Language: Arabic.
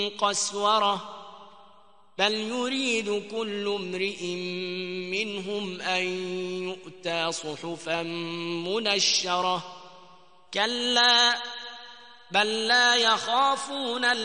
قسورة بل يريد كل امرئ منهم أن يؤتى صحفا منشرة كلا بل لا يخافون